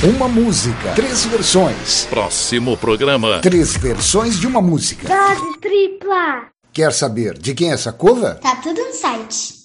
Uma música, 3 versões. Próximo programa. 3 versões de uma música. Dose tripla. Quer saber de quem é essa cover? Tá tudo no site.